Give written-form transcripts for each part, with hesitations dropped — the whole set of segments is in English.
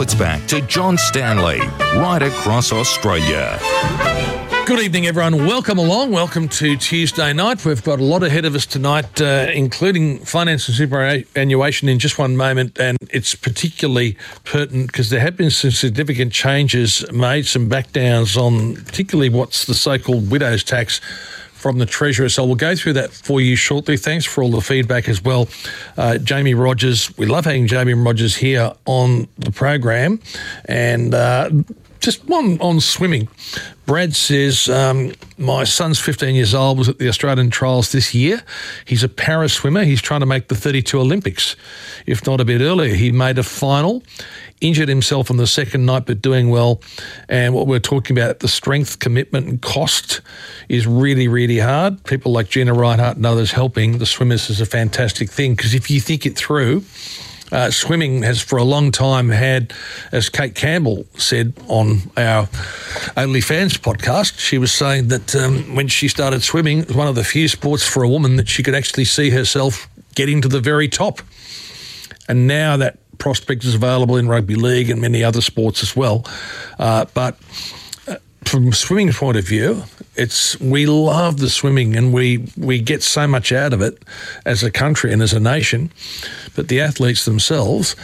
it's back to John Stanley, right across Australia. Good evening, everyone. Welcome along. Welcome to Tuesday night. We've got a lot ahead of us tonight, including finance and superannuation in just one moment, and it's particularly pertinent because there have been some significant changes made, some backdowns on particularly what's the so-called widow's tax from the Treasurer. So we'll go through that for you shortly. Thanks for all the feedback as well. Jamie Rogers, we love having Jamie Rogers here on the program. And just one on swimming. Brad says, my son's 15 years old, was at the Australian trials this year. He's a para swimmer. He's trying to make the 32 Olympics, if not a bit earlier. He made a final, injured himself on the second night, but doing well. And what we're talking about, the strength, commitment and cost is really, really hard. People like Gina Reinhardt and others helping the swimmers is a fantastic thing, because if you think it through, swimming has for a long time had, as Kate Campbell said on our OnlyFans podcast, she was saying that when she started swimming, it was one of the few sports for a woman that she could actually see herself getting to the very top. And now that prospect is available in rugby league and many other sports as well. But from swimming's point of view, we love the swimming and we get so much out of it as a country and as a nation. But the athletes themselves,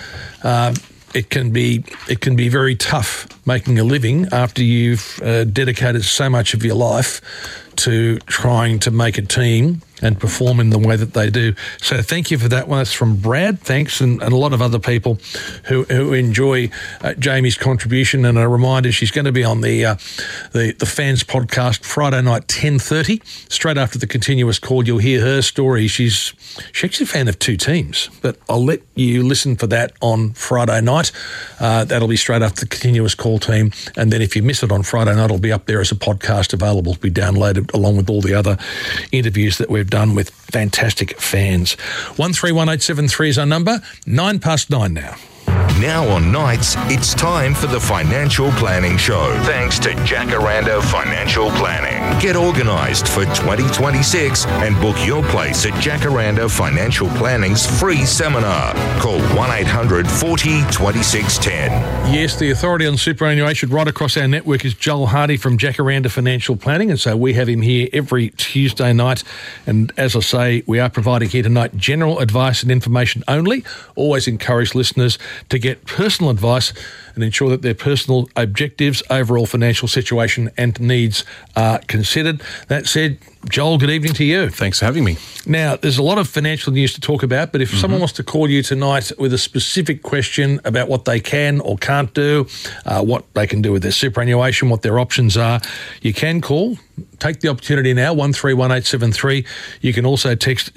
it can be very tough making a living after you've dedicated so much of your life to trying to make a team and perform in the way that they do. So thank you for that one. That's from Brad. Thanks, and a lot of other people who enjoy Jamie's contribution. And a reminder, she's going to be on the Fans podcast Friday night, 10:30. Straight after the continuous call, you'll hear her story. She's actually a fan of two teams, but I'll let you listen for that on Friday night. That'll be straight after the continuous call team. And then if you miss it on Friday night, it'll be up there as a podcast available to be downloaded along with all the other interviews that we've done with fantastic fans. 131873 is our number. 9:09 now. Now on nights, it's time for the Financial Planning Show. Thanks to Jacaranda Financial Planning. Get organised for 2026 and book your place at Jacaranda Financial Planning's free seminar. Call 1-800-40-2610. Yes, the authority on superannuation right across our network is Joel Hardy from Jacaranda Financial Planning, and so we have him here every Tuesday night. And as I say, we are providing here tonight general advice and information only. Always encourage listeners to get personal advice and ensure that their personal objectives, overall financial situation and needs are considered. That said, Joel, good evening to you. Thanks for having me. Now, there's a lot of financial news to talk about, but if someone wants to call you tonight with a specific question about what they can or can't do, what they can do with their superannuation, what their options are, you can call. Take the opportunity now, 131873. You can also text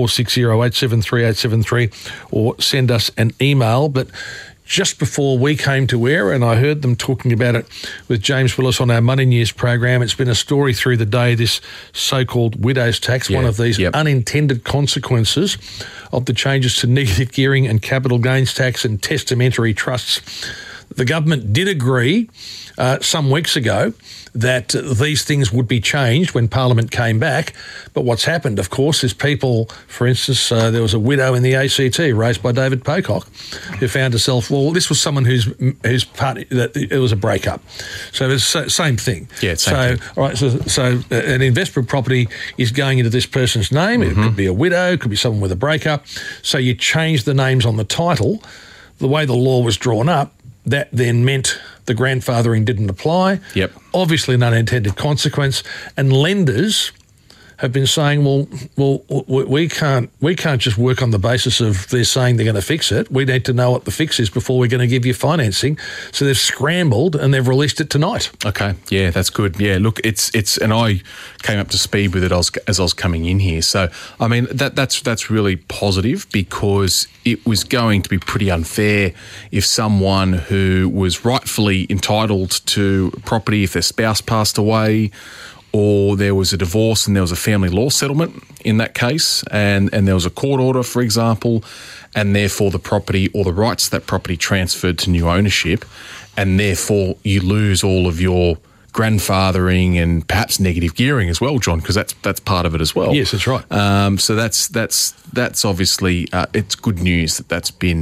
0460873873 or send us an email. But just before we came to air, and I heard them talking about it with James Willis on our Money News program, it's been a story through the day, this so-called widow's tax, one of these unintended consequences of the changes to negative gearing and capital gains tax and testamentary trusts. The government did agree some weeks ago that these things would be changed when Parliament came back. But what's happened, of course, is people, for instance, there was a widow in the ACT raised by David Pocock who found herself, well, this was someone whose party, that it was a breakup. So it's the same thing. Yeah, same thing. All right, so an investment property is going into this person's name. It could be a widow, it could be someone with a breakup. So you change the names on the title. The way the law was drawn up, that then meant the grandfathering didn't apply. Yep. Obviously an unintended consequence. And lenders have been saying, well, we can't just work on the basis of they're saying they're going to fix it. We need to know what the fix is before we're going to give you financing. So they've scrambled and they've released it tonight. Okay, yeah, that's good. Yeah, look, it's and I came up to speed with it as I was coming in here. So I mean that's really positive, because it was going to be pretty unfair if someone who was rightfully entitled to property, if their spouse passed away, or there was a divorce and there was a family law settlement in that case, and there was a court order, for example, and therefore the property or the rights to that property transferred to new ownership, and therefore you lose all of your grandfathering and perhaps negative gearing as well, John, because that's part of it as well. Yes, that's right. So that's obviously it's good news that's been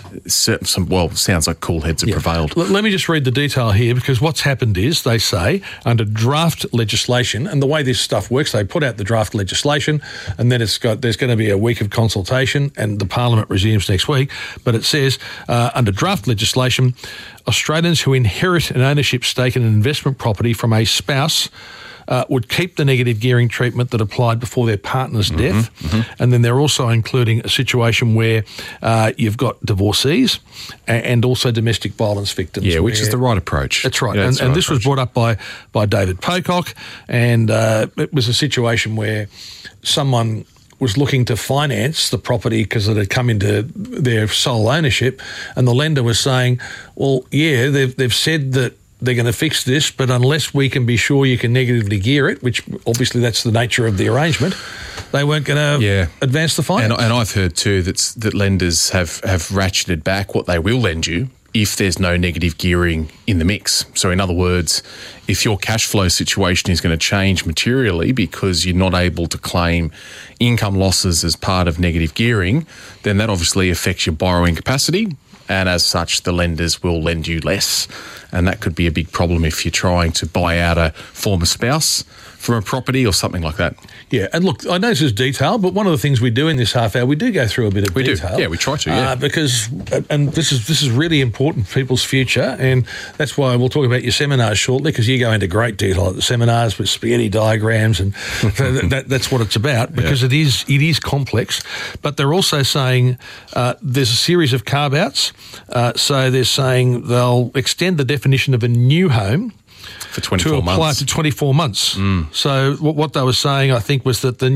sounds like cool heads have prevailed. Let me just read the detail here, because what's happened is, they say, under draft legislation, and the way this stuff works, they put out the draft legislation, and then there's going to be a week of consultation, and the Parliament resumes next week. But it says, under draft legislation, Australians who inherit an ownership stake in an investment property from a spouse would keep the negative gearing treatment that applied before their partner's death. And then they're also including a situation where you've got divorcees and also domestic violence victims. Yeah, which is the right approach. That's right. Yeah, and this was brought up by David Pocock, and it was a situation where someone was looking to finance the property because it had come into their sole ownership, and the lender was saying, well, yeah, they've said that they're going to fix this, but unless we can be sure you can negatively gear it, which obviously that's the nature of the arrangement, they weren't going to advance the finance. And I've heard too that lenders have ratcheted back what they will lend you if there's no negative gearing in the mix. So in other words, if your cash flow situation is going to change materially because you're not able to claim income losses as part of negative gearing, then that obviously affects your borrowing capacity. And as such, the lenders will lend you less. And that could be a big problem if you're trying to buy out a former spouse from a property or something like that. Yeah, and look, I know this is detail, but one of the things we do in this half hour, we do go through a bit of detail. Yeah, we try to, because, and this is really important for people's future, and that's why we'll talk about your seminars shortly, because you go into great detail at the seminars with spaghetti diagrams, and that's what it's about, because it is complex. But they're also saying there's a series of carve-outs. So they're saying they'll extend the definition of a new home for 24 months. To apply to 24 months. So what they were saying, I think, was that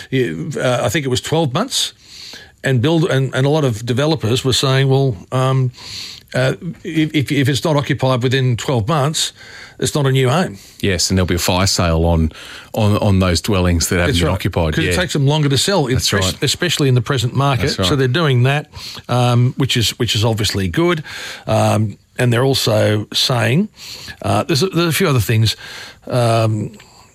I think it was 12 months, and a lot of developers were saying, well, if it's not occupied within 12 months, it's not a new home. Yes, and there'll be a fire sale on those dwellings that haven't been occupied. Because it takes them longer to sell, especially in the present market. So they're doing that, which is obviously good. And they're also saying there's a few other things. Some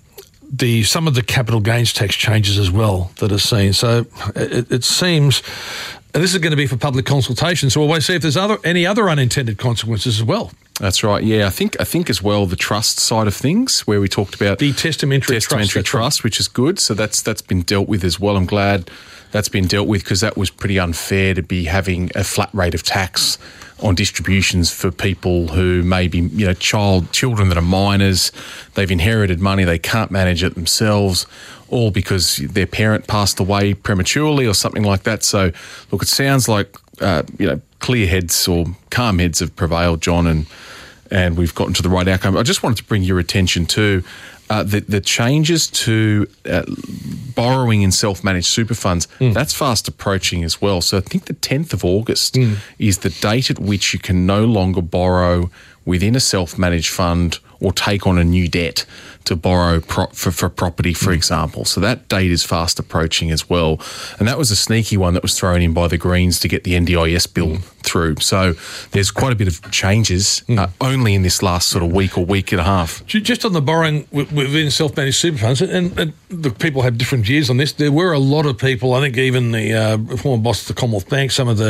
of the capital gains tax changes as well that are seen. So it seems, and this is going to be for public consultation, so we'll wait to see if there's any other unintended consequences as well. That's right. Yeah, I think as well the trust side of things, where we talked about the testamentary trust, which is good. So that's been dealt with as well. I'm glad that's been dealt with, because that was pretty unfair to be having a flat rate of tax on distributions for people who may be, children that are minors. They've inherited money, they can't manage it themselves, all because their parent passed away prematurely or something like that. So, look, it sounds like clear heads or calm heads have prevailed, John, and we've gotten to the right outcome. I just wanted to bring your attention to the changes to borrowing in self-managed super funds. That's fast approaching as well. So I think the 10th of August is the date at which you can no longer borrow within a self-managed fund or take on a new debt to borrow for property, for example. So that date is fast approaching as well. And that was a sneaky one that was thrown in by the Greens to get the NDIS bill through. So there's quite a bit of changes only in this last sort of week or week and a half. Just on the borrowing within self-managed super funds, and the people have different views on this. There were a lot of people, I think even the former boss of the Commonwealth Bank,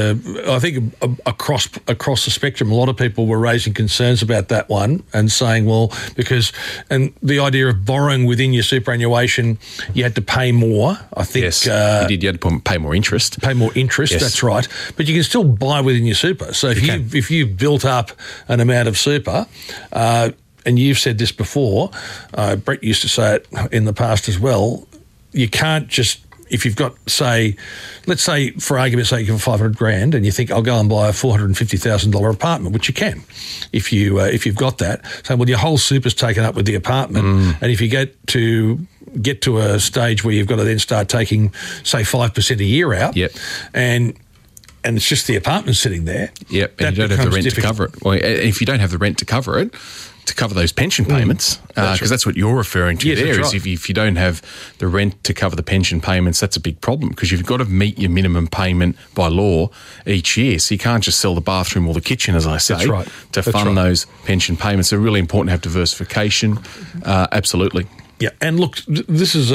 across the spectrum, a lot of people were raising concerns about that one and saying, well, and the idea of borrowing within your superannuation, you had to pay more. I think yes, you did. You had to pay more interest. Yes. That's right. But you can still buy within your super. So if you've built up an amount of super, and you've said this before, Brett used to say it in the past as well, you can't just, if you've got, let's say for argument's sake, you have $500,000 and you think I'll go and buy a $450,000 apartment, which you can if you've got that. So, well, your whole super's taken up with the apartment, and if you get to a stage where you've got to then start taking, say, 5% a year out, and it's just the apartment sitting there. Yep, and you don't have the rent to cover it. Well, if you don't have the rent to cover it, to cover those pension payments, because that's what you're referring to there, is if you don't have the rent to cover the pension payments, that's a big problem, because you've got to meet your minimum payment by law each year. So you can't just sell the bathroom or the kitchen, as I say, to fund those pension payments. So really important to have diversification, absolutely. Yeah, and look, this is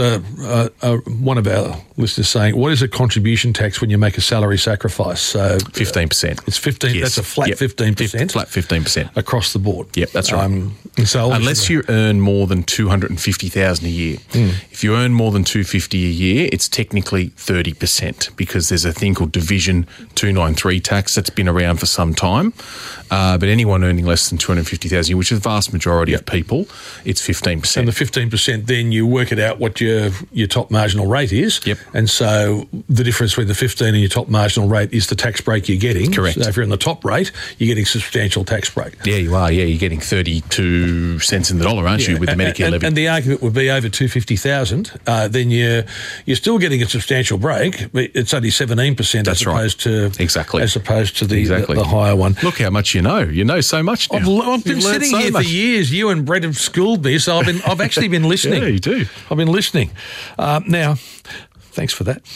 one of our listeners saying, what is a contribution tax when you make a salary sacrifice? So 15%. It's 15. Yes. That's a flat 15%. Flat 15% across the board. Yep, that's right. So unless you earn more than $250,000 a year. If you earn more than $250,000 a year, it's technically 30% because there's a thing called Division 293 tax that's been around for some time. But anyone earning less than $250,000 a year, which is the vast majority of people, it's 15%. And the 15%, then you work it out what your top marginal rate is. Yep. And so the difference between the 15 and your top marginal rate is the tax break you're getting. Correct. So if you're in the top rate, you're getting substantial tax break. Yeah, you are. Yeah, you're getting 32 cents in the dollar, aren't you, with the Medicare levy? And the argument would be over 250,000, then you're still getting a substantial break, but it's only 17% That's as opposed to the higher one. Look how much you know. You know so much now. I've been sitting here for years. You and Brett have schooled me, so I've actually been listening. Yeah, you do. I've been listening. Now, thanks for that.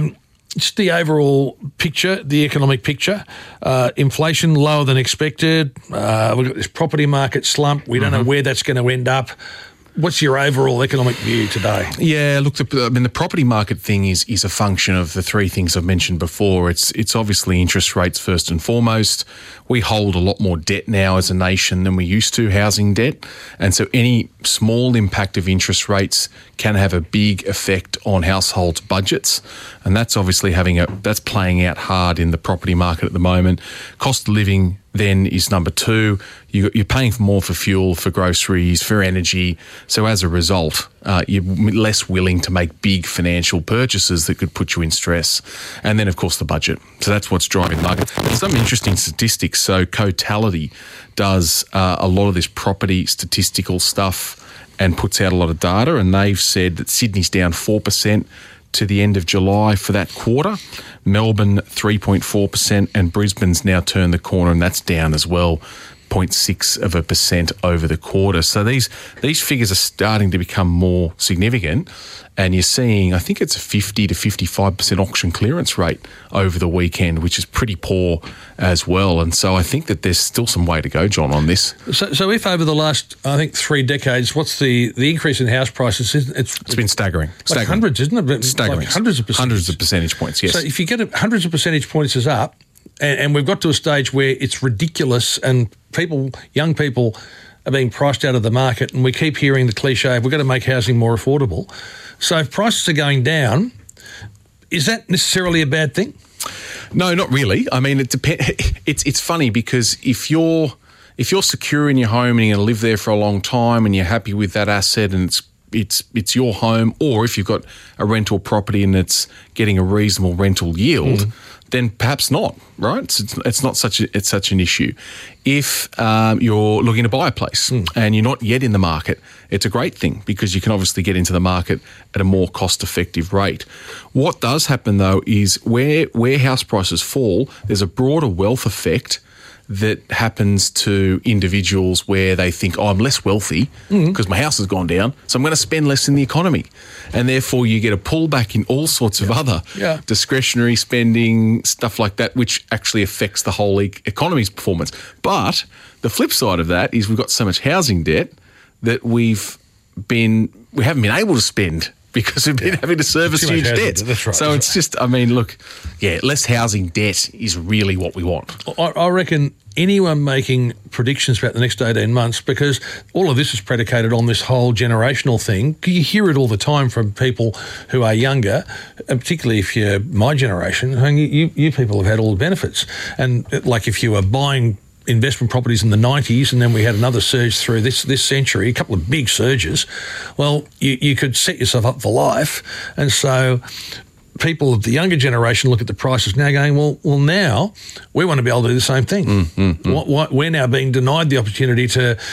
Just the overall picture, the economic picture, inflation lower than expected. We've got this property market slump. We don't know where that's going to end up. What's your overall economic view today? Yeah, look, the property market thing is a function of the three things I've mentioned before. It's obviously interest rates first and foremost. We hold a lot more debt now as a nation than we used to, housing debt. And so any small impact of interest rates can have a big effect on households' budgets. And that's obviously that's playing out hard in the property market at the moment. Cost of living then is number two. You're paying more for fuel, for groceries, for energy. So as a result, you're less willing to make big financial purchases that could put you in stress. And then, of course, the budget. So that's what's driving the market. There's some interesting statistics. So Cotality does a lot of this property statistical stuff and puts out a lot of data. And they've said that Sydney's down 4% to the end of July for that quarter. Melbourne 3.4%, and Brisbane's now turned the corner, and that's down as well, 0.6% over the quarter. So these figures are starting to become more significant, and you're seeing, I think it's a 50 to 55% auction clearance rate over the weekend, which is pretty poor as well. And so I think that there's still some way to go, John, on this. So if over the last, I think, 3 decades, what's the increase in house prices? It's been staggering. Like hundreds, isn't it? Staggering. Like hundreds of percentage. Hundreds of percentage points, yes. So if you get hundreds of percentage points is up, and we've got to a stage where it's ridiculous and young people are being priced out of the market, and we keep hearing the cliche, we've got to make housing more affordable. So if prices are going down, is that necessarily a bad thing? No, not really. I mean, it depends. It's funny because if you're secure in your home and you're going to live there for a long time and you're happy with that asset and it's your home, or if you've got a rental property and it's getting a reasonable rental yield, then perhaps not, right? It's not such an issue. If you're looking to buy a place and you're not yet in the market, it's a great thing because you can obviously get into the market at a more cost-effective rate. What does happen, though, is where house prices fall, there's a broader wealth effect that happens to individuals where they think, I'm less wealthy because my house has gone down, so I'm going to spend less in the economy. And therefore you get a pullback in all sorts of other discretionary spending, stuff like that, which actually affects the whole economy's performance. But the flip side of that is we've got so much housing debt that we haven't been able to spend because we've been having to service huge debt. That's right. So it's just, I mean, look, less housing debt is really what we want. I reckon anyone making predictions about the next 18 months, because all of this is predicated on this whole generational thing. You hear it all the time from people who are younger, and particularly if you're my generation, you people have had all the benefits. And like if you were buying investment properties in the 90s and then we had another surge through this century, a couple of big surges, well, you could set yourself up for life. And so people of the younger generation look at the prices now going, well now we want to be able to do the same thing. We're now being denied the opportunity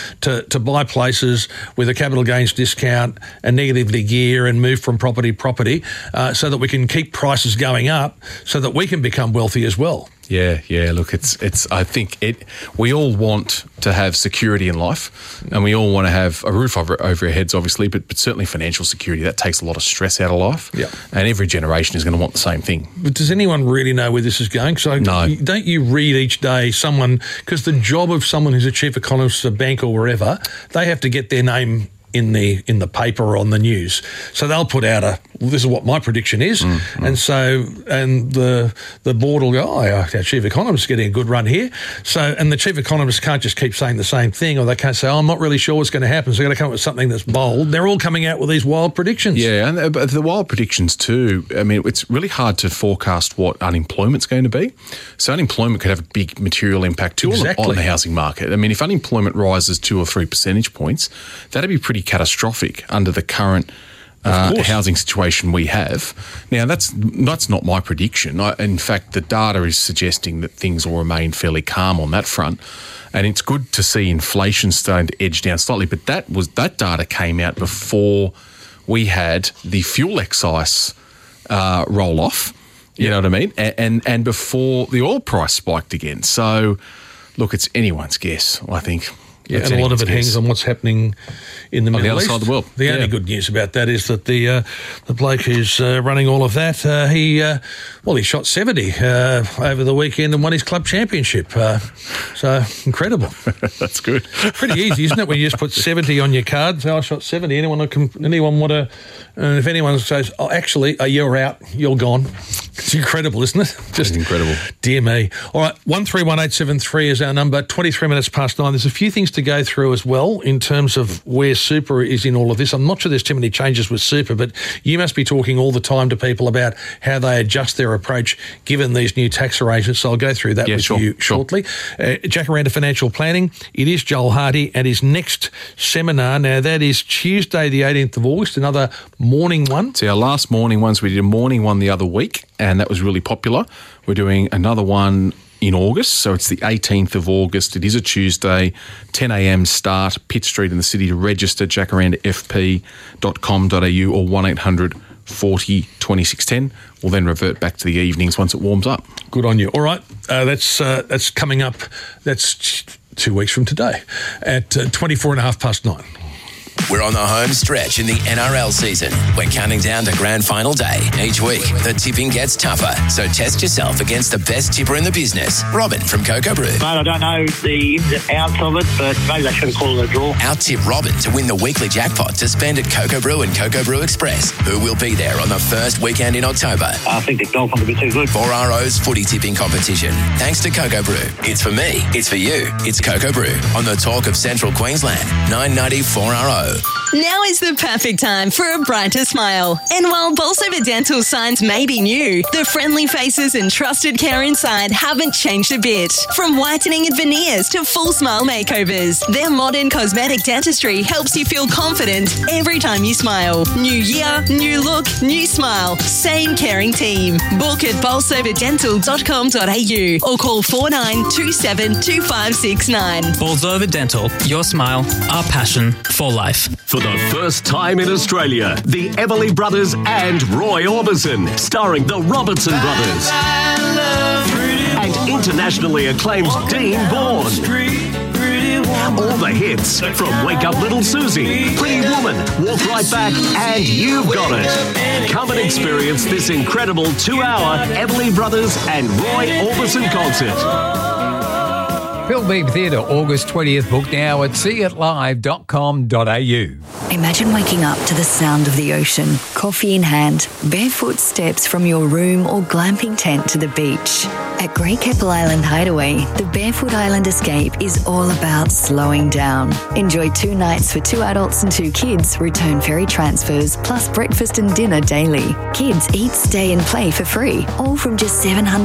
to buy places with a capital gains discount and negatively gear and move from property so that we can keep prices going up so that we can become wealthy as well. Yeah. Look, I think we all want to have security in life, and we all want to have a roof over our heads, obviously, but certainly financial security. That takes a lot of stress out of life. Yeah. And every generation is going to want the same thing. But does anyone really know where this is going? So no. Don't you read each day because the job of someone who's a chief economist at a bank or wherever, they have to get their name in the paper or on the news. So they'll put out this is what my prediction is, and the board will go, our chief economist is getting a good run here. So, and the chief economist can't just keep saying the same thing, or they can't say, I'm not really sure what's going to happen, so they're going to come up with something that's bold. They're all coming out with these wild predictions. Yeah, and the wild predictions too. I mean, it's really hard to forecast what unemployment's going to be. So unemployment could have a big material impact too on the housing market. I mean, if unemployment rises 2 or 3 percentage points, that'd be pretty catastrophic under the current housing situation we have. Now, that's not my prediction. In fact, the data is suggesting that things will remain fairly calm on that front. And it's good to see inflation starting to edge down slightly. But that data came out before we had the fuel excise roll off. You know what I mean? And before the oil price spiked again. So, look, it's anyone's guess, I think. Yeah, and a lot of it hangs on what's happening in the Middle East. On the other side of the world. The only good news about that is that the bloke who's running all of that, he shot 70 over the weekend and won his club championship. So, incredible. That's good. Pretty easy, isn't it, when you just put 70 on your card? So I shot 70. Anyone want to... if anyone says, actually, you're out, you're gone. It's incredible, isn't it? Just incredible. Dear me. All right, 131873 is our number, 23 minutes past 9. There's a few things to go through as well in terms of where super is in all of this. I'm not sure there's too many changes with super, but you must be talking all the time to people about how they adjust their approach given these new tax arrangements. So I'll go through that with you shortly. Jacaranda Financial Planning. It is Joel Hardy and his next seminar. Now, that is Tuesday, the 18th of August, another morning one. It's our last morning one. So we did a morning one the other week, and that was really popular. We're doing another one in August, so it's the 18th of August. It is a Tuesday, 10 a.m. start, Pitt Street in the city. To register, jacarandafp.com.au or 1800 40 2610. We'll then revert back to the evenings once it warms up. Good on you. All right, that's coming up. That's 2 weeks from today at 24 and a half past 9. We're on the home stretch in the NRL season. We're counting down to grand final day. Each week, the tipping gets tougher. So test yourself against the best tipper in the business, Robin from Cocoa Brew. Mate, I don't know the ins and outs of it, but maybe they should call it a draw. Out-tip Robin to win the weekly jackpot to spend at Cocoa Brew and Cocoa Brew Express, who will be there on the first weekend in October. I think the Dolphins will be too good. 4RO's footy tipping competition. Thanks to Cocoa Brew. It's for me. It's for you. It's Cocoa Brew on the talk of Central Queensland. 990 4RO. Now is the perfect time for a brighter smile. And while Bolsover Dental signs may be new, the friendly faces and trusted care inside haven't changed a bit. From whitening and veneers to full smile makeovers, their modern cosmetic dentistry helps you feel confident every time you smile. New year, new look, new smile. Same caring team. Book at bolsoverdental.com.au or call 4927 2569. Bolsover Dental. Your smile, our passion for life. For the first time in Australia, the Everly Brothers and Roy Orbison, starring the Robertson Brothers. And internationally acclaimed Dean Bourne. All the hits from Wake Up Little Susie, Pretty Woman, Walk Right Back, and You've Got It. Come and experience this incredible 2-hour Everly Brothers and Roy Orbison concert. Phil Beebe Theatre, August 20th. Book now at seeitlive.com.au. Imagine waking up to the sound of the ocean, coffee in hand, barefoot steps from your room or glamping tent to the beach. At Great Keppel Island Hideaway, the Barefoot Island Escape is all about slowing down. Enjoy 2 nights for 2 adults and 2 kids, return ferry transfers, plus breakfast and dinner daily. Kids eat, stay and play for free, all from just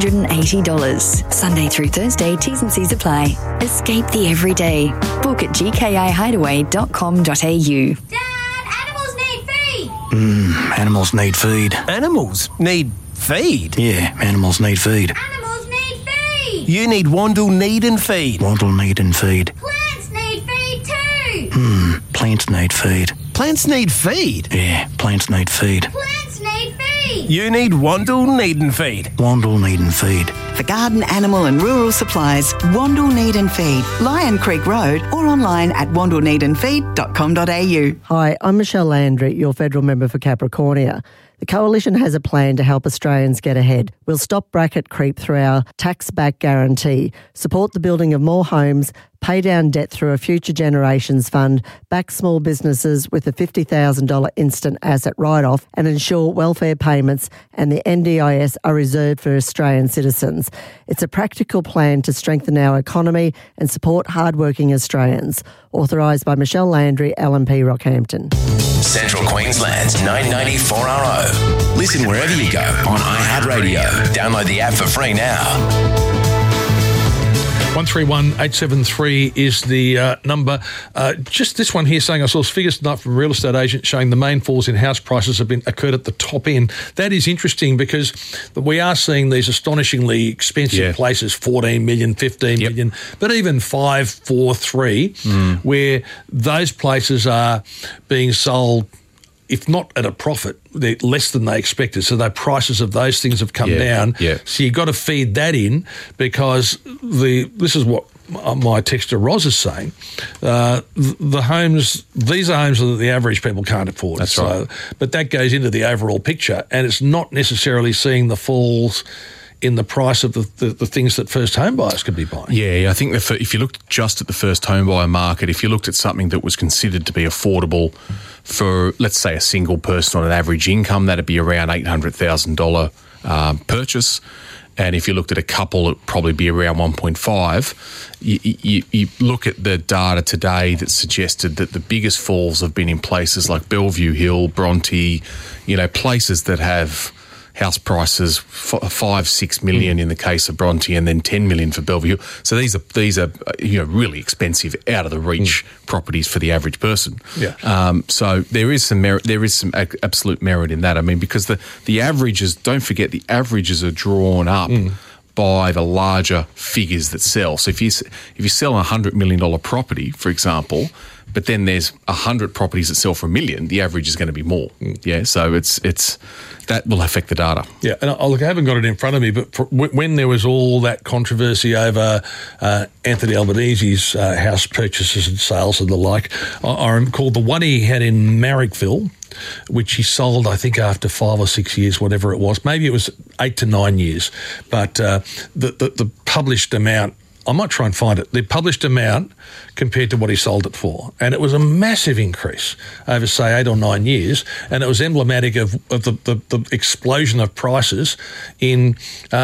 $780. Sunday through Thursday, T's and C's apply. Escape the everyday. Book at gkihideaway.com.au. Dad, animals need feed. Animals need feed. Animals need feed? Yeah, animals need feed. Animals need feed. You need Wandle Need and Feed. Wandle Need and Feed. Plants need feed too. Plants need feed. Plants need feed? Yeah, plants need feed. Plants need feed. You need Wandle Need and Feed. Wandle Need and Feed. For garden, animal and rural supplies, Wandle Need and Feed, Lion Creek Road, or online at wandleneedandfeed.com.au. Hi, I'm Michelle Landry, your federal member for Capricornia. The Coalition has a plan to help Australians get ahead. We'll stop bracket creep through our tax-back guarantee, support the building of more homes, pay down debt through a Future Generations Fund, back small businesses with a $50,000 instant asset write-off, and ensure welfare payments and the NDIS are reserved for Australian citizens. It's a practical plan to strengthen our economy and support hard-working Australians. Authorised by Michelle Landry, LNP Rockhampton. Central Queensland's 994RO. Listen wherever you go on iHeartRadio. Download the app for free now. 131873 is the number. Just this one here saying I saw figures tonight from real estate agents showing the main falls in house prices have occurred at the top end. That is interesting because we are seeing these astonishingly expensive places, 14 million, 15 million, but even 5, 4, 3, where those places are being sold, if not at a profit, they're less than they expected. So the prices of those things have come down. Yeah. So you've got to feed that in because this is what my texter Roz is saying. The homes, these are homes that the average people can't afford. That's right. But that goes into the overall picture, and it's not necessarily seeing the falls in the price of the things that first home buyers could be buying. Yeah, I think if you looked just at the first home buyer market, if you looked at something that was considered to be affordable for, let's say, a single person on an average income, that'd be around $800,000 purchase. And if you looked at a couple, it'd probably be around 1.5. You look at the data today that suggested that the biggest falls have been in places like Bellevue Hill, Bronte, places that have house prices 5-6 million in the case of Bronte, and then 10 million for Bellevue. So these are really expensive, out of the reach properties for the average person. Yeah. So there is some merit. There is some absolute merit in that. I mean, because the averages. Don't forget, the averages are drawn up by the larger figures that sell. So if you sell a $100 million property, for example, but then there's 100 properties that sell for $1 million, the average is going to be more. Yeah, so it's that will affect the data. Yeah, and I haven't got it in front of me, but when there was all that controversy over Anthony Albanese's house purchases and sales and the like, I recall the one he had in Marrickville, which he sold, I think, after 5 or 6 years, whatever it was. Maybe it was 8 to 9 years. But the published amount, I might try and find it, the published amount compared to what he sold it for. And it was a massive increase over, say, 8 or 9 years. And it was emblematic of the explosion of prices in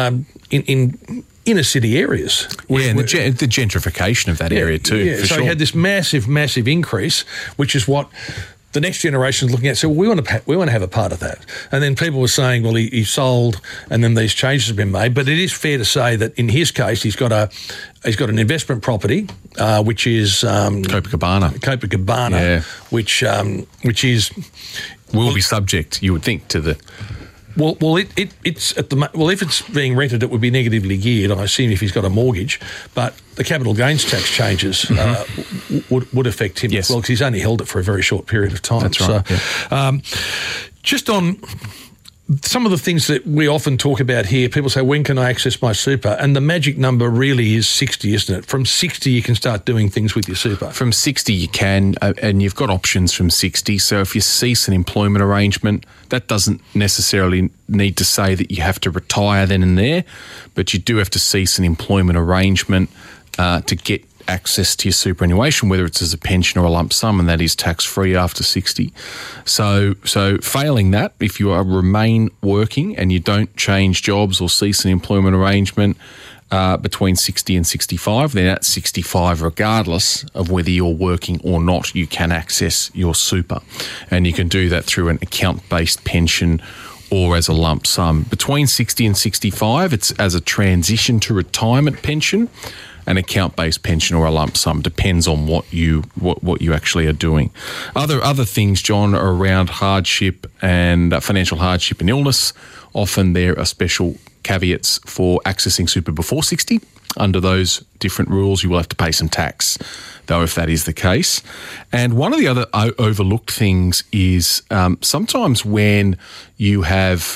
inner city areas. And the gentrification of that area too. Yeah, so he had this massive, massive increase, which is what the next generation is looking at. So we want to have a part of that. And then people were saying, well, he sold, and then these changes have been made. But it is fair to say that in his case, he's got an investment property, which is Copacabana, which is will be subject, you would think, to the. Well, it's at the if it's being rented, it would be negatively geared. I assume if he's got a mortgage, but the capital gains tax changes would affect him as well, because he's only held it for a very short period of time. That's right. So, just on some of the things that we often talk about here, people say, when can I access my super? And the magic number really is 60, isn't it? From 60, you can start doing things with your super. From 60, you can, and you've got options from 60. So if you cease an employment arrangement, that doesn't necessarily need to say that you have to retire then and there, but you do have to cease an employment arrangement to get access to your superannuation, whether it's as a pension or a lump sum, and that is tax-free after 60. So failing that, if you remain working and you don't change jobs or cease an employment arrangement between 60 and 65, then at 65, regardless of whether you're working or not, you can access your super. And you can do that through an account-based pension or as a lump sum. Between 60 and 65, it's as a transition to retirement pension, an account-based pension or a lump sum. Depends on what you actually are doing. Other things, John, are around hardship and financial hardship and illness. Often there are special caveats for accessing super before 60. Under those different rules, you will have to pay some tax, though, if that is the case. And one of the other overlooked things is sometimes when you have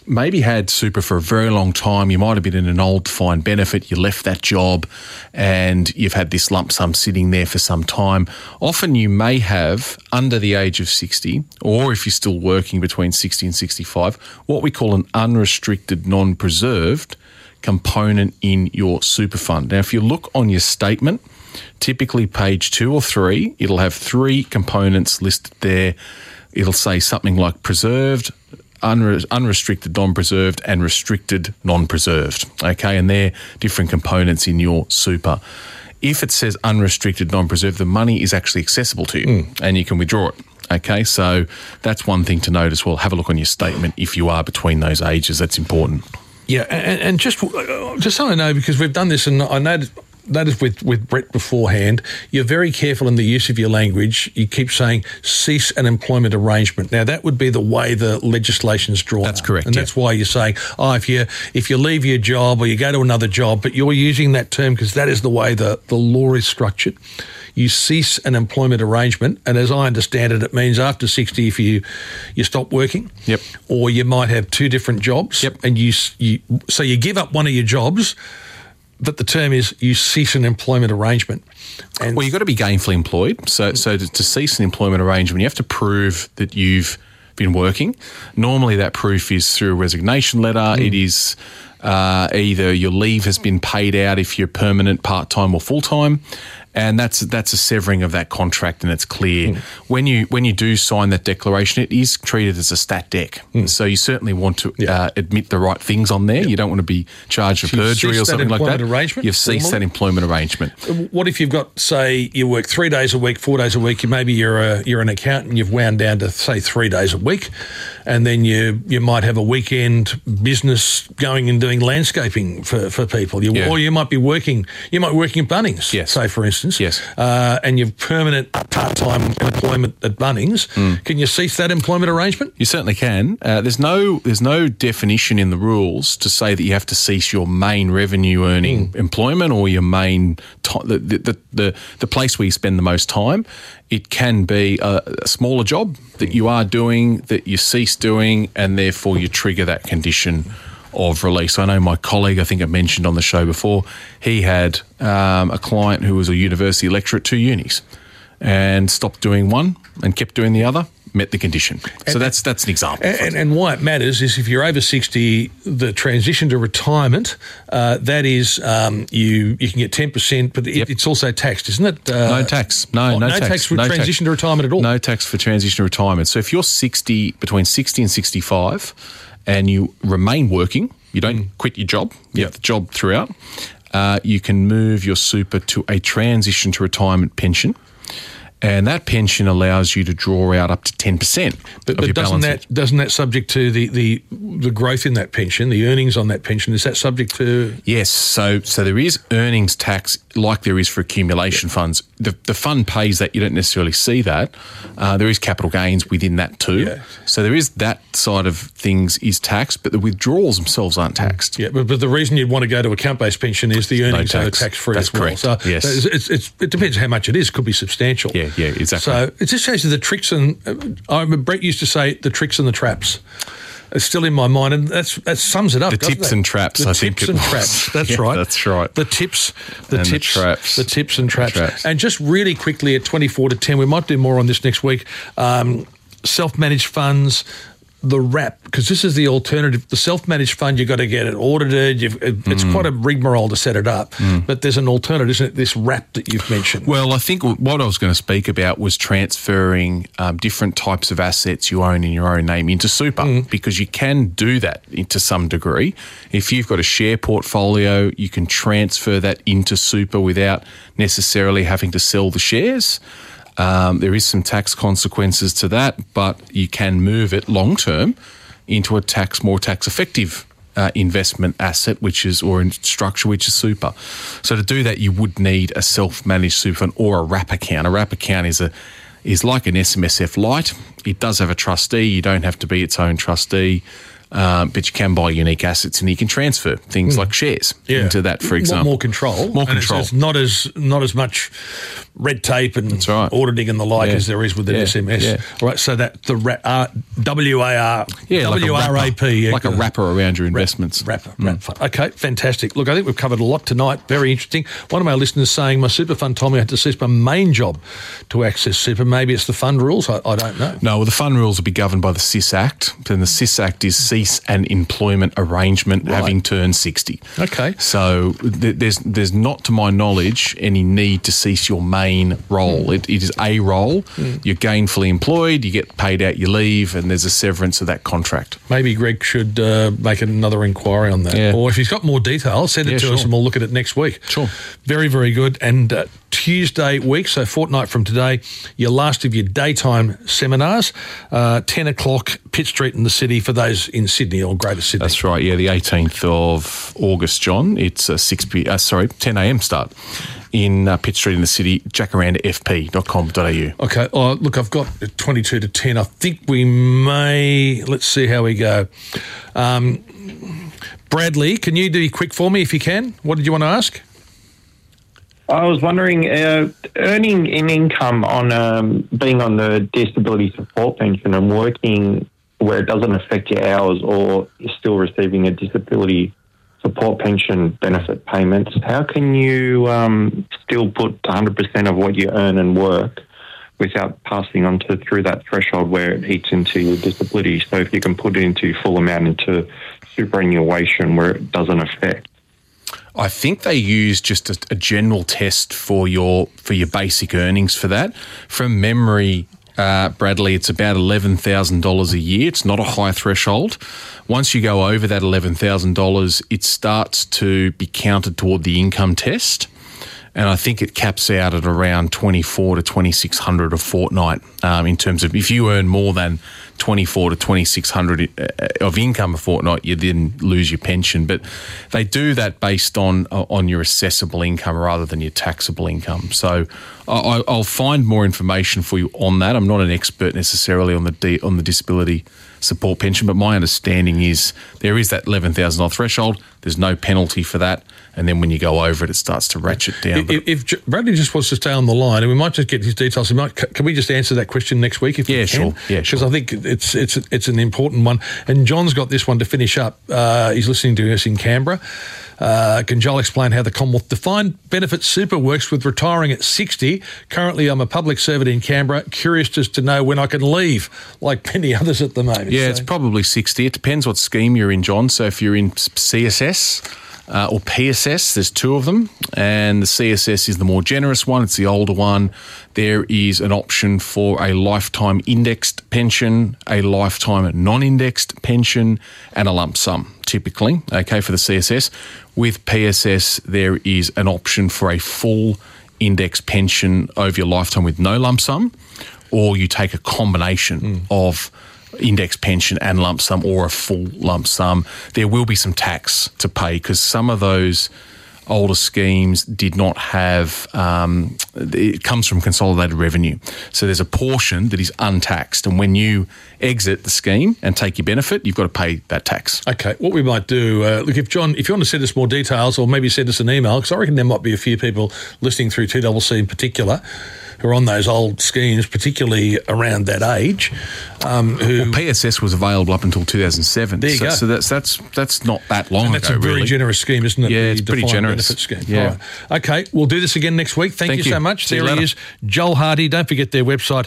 maybe had super for a very long time. You might have been in an old defined benefit. You left that job and you've had this lump sum sitting there for some time. Often you may have, under the age of 60, or if you're still working between 60 and 65, what we call an unrestricted, non-preserved component in your super fund. Now, if you look on your statement, typically page 2 or 3, it'll have 3 components listed there. It'll say something like preserved, unrestricted, non-preserved, and restricted, non-preserved. Okay, and they're different components in your super. If it says unrestricted, non-preserved, the money is actually accessible to you and you can withdraw it. Okay, so that's one thing to note as well. Have a look on your statement if you are between those ages. That's important. Yeah, and just so I know, because we've done this, and I noticed with Brett beforehand, you're very careful in the use of your language. You keep saying cease an employment arrangement. Now, that would be the way the legislation's drawn. That's correct. And that's why you're saying, if you leave your job or you go to another job, but you're using that term because that is the way the law is structured. You cease an employment arrangement, and as I understand it means after 60 if you stop working. Yep. Or you might have 2 different jobs. Yep. And so you give up one of your jobs, but the term is you cease an employment arrangement. And well, you've got to be gainfully employed. So to cease an employment arrangement, you have to prove that you've been working. Normally that proof is through a resignation letter. It is either your leave has been paid out if you're permanent, part-time or full-time. And that's a severing of that contract, and it's clear. When you do sign that declaration, it is treated as a stat dec. So you certainly want to admit the right things on there. You don't want to be charged with perjury or something like that. You've ceased that employment arrangement. What if you've got, say, you work 3 days a week, 4 days a week? Maybe you're an accountant and you've wound down to, say, 3 days a week, and then you might have a weekend business going and doing landscaping for people. Or you might be working. You might be working at Bunnings, say, for instance. Yes. And you've permanent part-time employment at Bunnings. Can you cease that employment arrangement? You certainly can. There's no definition in the rules to say that you have to cease your main revenue earning employment or your main the place where you spend the most time. It can be a smaller job that you are doing, that you cease doing, and therefore you trigger that condition of release. I know my colleague, I think I mentioned on the show before, he had a client who was a university lecturer at 2 unis and stopped doing one and kept doing the other, met the condition. So that's an example. And why it matters is if you're over 60, the transition to retirement, that is you can get 10%, but it's also taxed, isn't it? No tax. No tax for transition to retirement at all. No tax for transition to retirement. So if you're between 60 and 65, and you remain working, you don't quit your job, you have the job throughout, you can move your super to a transition to retirement pension, and that pension allows you to draw out up to 10% but of your doesn't that subject to the growth in that pension, the earnings on that pension, is that subject to? Yes, so there is earnings tax like there is for accumulation funds. The fund pays that, you don't necessarily see that. There is capital gains within that too. Yeah. So there is that side of things is taxed, but the withdrawals themselves aren't taxed. Yeah, but the reason you'd want to go to account-based pension is the earnings are tax-free as well. That's correct, so yes. It depends how much it is. Could be substantial. Yeah, exactly. So it just shows you the tricks and I remember Brett used to say the tricks and the traps. It's still in my mind, and that sums it up. The tips and traps, I think. The tips and traps. That's right. That's right. The tips, the traps. The tips and traps. And just really quickly at 24 to 10, we might do more on this next week. Self-managed funds, the wrap, because this is the alternative. The self-managed fund, you've got to get it audited. It's quite a rigmarole to set it up. But there's an alternative, isn't it, this wrap that you've mentioned? Well, I think what I was going to speak about was transferring different types of assets you own in your own name into super, because you can do that to some degree. If you've got a share portfolio, you can transfer that into super without necessarily having to sell the shares. There is some tax consequences to that, but you can move it long term into a more tax effective investment asset, or structure, which is super. So to do that, you would need a self-managed super fund or a wrap account. A wrap account is like an SMSF Lite. It does have a trustee. You don't have to be its own trustee. but you can buy unique assets and you can transfer things like shares into that, for example. More control. More and control. It's not as much red tape and auditing and the like as there is with an SMS. Yeah. All right, so that the WARAP. Like a wrapper around your investments. Wrap fund. Okay, fantastic. Look, I think we've covered a lot tonight. Very interesting. One of my listeners saying, my super fund told me I had to cease my main job to access super. Maybe it's the fund rules. I don't know. No, well, the fund rules will be governed by the CIS Act. And the CIS Act is cease an employment arrangement having turned 60. Okay. So there's not, to my knowledge, any need to cease your main role. It is a role. You're gainfully employed, you get paid out your leave, and there's a severance of that contract. Maybe Greg should make another inquiry on that. Yeah. Or if he's got more details, send it to us and we'll look at it next week. Sure. Very, very good. And Tuesday week, so fortnight from today, your last of your daytime seminars, 10 o'clock, Pitt Street in the city for those in Sydney or Greater Sydney. That's right, yeah, the 18th of August, John. It's 10 a.m. start in Pitt Street in the city, jacarandafp.com.au. Okay, look, I've got 22 to 10. I think we may, let's see how we go. Bradley, can you do quick for me if you can? What did you want to ask? I was wondering, earning an income on being on the disability support pension and working where it doesn't affect your hours, or you're still receiving a disability support pension benefit payments, how can you still put 100% of what you earn and work without passing on through that threshold where it eats into your disability? So if you can put it into your full amount into superannuation where it doesn't affect. I think they use just a general test for your basic earnings for that. From memory, Bradley, it's about $11,000 a year. It's not a high threshold. Once you go over that $11,000, it starts to be counted toward the income test. And I think it caps out at around $2,400 to $2,600 a fortnight in terms of if you earn more than $2,400 to $2,600 of income a fortnight, you then lose your pension. But they do that based on your assessable income rather than your taxable income. So I'll find more information for you on that. I'm not an expert necessarily on the disability support pension, but my understanding is there is that $11,000 threshold. There's no penalty for that. And then when you go over it, it starts to ratchet down. If Bradley just wants to stay on the line, and we might just get his details, can we just answer that question next week? If we can? Sure. Yeah, sure. Because I think it's an important one. And John's got this one to finish up. He's listening to us in Canberra. Can Joel explain how the Commonwealth Defined Benefit Super works with retiring at 60? Currently, I'm a public servant in Canberra. Curious just to know when I can leave, like many others at the moment. Yeah, it's probably 60. It depends what scheme you're in, John. So if you're in CSS or PSS, there's two of them, and the CSS is the more generous one. It's the older one. There is an option for a lifetime indexed pension, a lifetime non-indexed pension, and a lump sum, typically, okay, for the CSS. With PSS, there is an option for a full index pension over your lifetime with no lump sum, or you take a combination of index pension and lump sum or a full lump sum. There will be some tax to pay because some of those older schemes did not have, it comes from consolidated revenue. So there's a portion that is untaxed. And when you exit the scheme and take your benefit, you've got to pay that tax. Okay, what we might do, look, if you want to send us more details or maybe send us an email, because I reckon there might be a few people listening through 2CC in particular who are on those old schemes, particularly around that age. PSS was available up until 2007. There you go. So that's not that long and that's ago, a very really. generous scheme, isn't it? Yeah, it's pretty generous. Benefit scheme. Yeah. All right. Okay, we'll do this again next week. Thank you so much. See you there he later. is, Joel Hardy. Don't forget their website,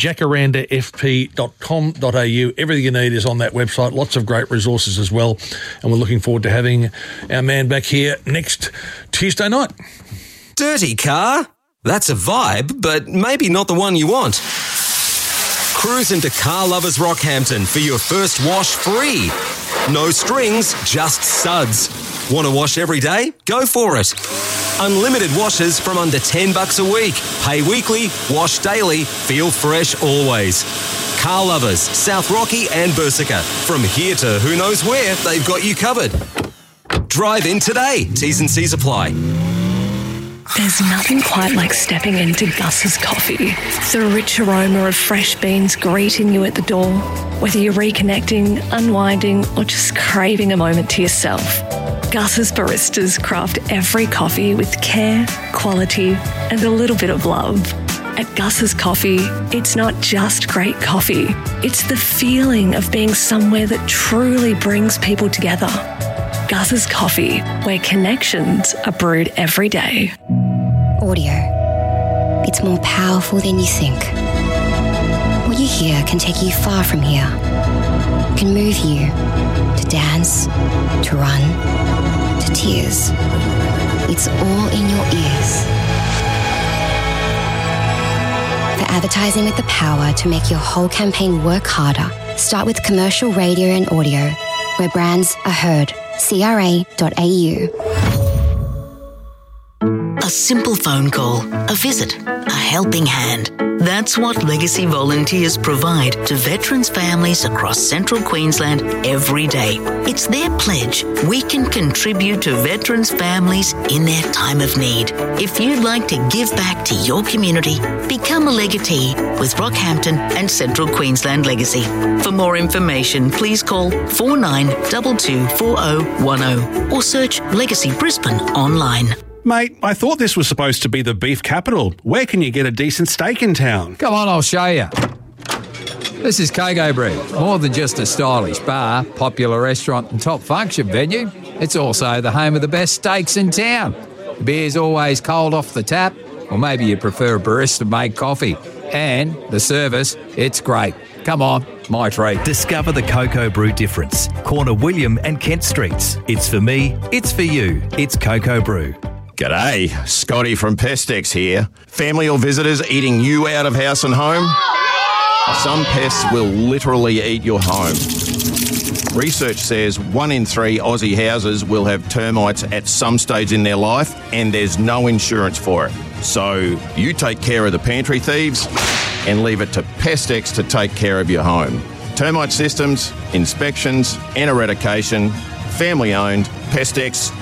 jacarandafp.com.au. Everything you need is on that website. Lots of great resources as well. And we're looking forward to having our man back here next Tuesday night. Dirty car? That's a vibe, but maybe not the one you want. Cruise into Car Lovers Rockhampton for your first wash free. No strings, just suds. Want to wash every day? Go for it. Unlimited washes from under $10 a week. Pay weekly, wash daily, feel fresh always. Car Lovers, South Rocky and Bersica. From here to who knows where, they've got you covered. Drive in today. T's and C's apply. There's nothing quite like stepping into Gus's Coffee. The rich aroma of fresh beans greeting you at the door. Whether you're reconnecting, unwinding, or just craving a moment to yourself, Gus's baristas craft every coffee with care, quality, and a little bit of love. At Gus's Coffee, it's not just great coffee. It's the feeling of being somewhere that truly brings people together. Gus's Coffee, where connections are brewed every day. Audio. It's more powerful than you think. What you hear can take you far from here. Can move you to dance, to run, to tears. It's all in your ears. For advertising with the power to make your whole campaign work harder, start with commercial radio and audio, where brands are heard. CRA.au. A simple phone call, a visit, a helping hand. That's what Legacy volunteers provide to veterans' families across central Queensland every day. It's their pledge. We can contribute to veterans' families in their time of need. If you'd like to give back to your community, become a legatee with Rockhampton and Central Queensland Legacy. For more information, please call 49224010 or search Legacy Brisbane online. Mate, I thought this was supposed to be the beef capital. Where can you get a decent steak in town? Come on, I'll show you. This is Coco Brew. More than just a stylish bar, popular restaurant and top function venue, it's also the home of the best steaks in town. The beer's always cold off the tap, or maybe you prefer a barista-made coffee. And the service, it's great. Come on, my treat. Discover the Coco Brew difference. Corner William and Kent Streets. It's for me, it's for you. It's Coco Brew. G'day, Scotty from Pestex here. Family or visitors eating you out of house and home? Some pests will literally eat your home. Research says 1 in 3 Aussie houses will have termites at some stage in their life, and there's no insurance for it. So you take care of the pantry thieves and leave it to Pestex to take care of your home. Termite systems, inspections and eradication, family owned, Pestex.